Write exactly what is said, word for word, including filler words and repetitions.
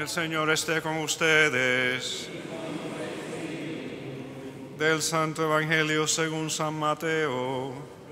El Señor esté con ustedes. Del Santo Evangelio según San Mateo.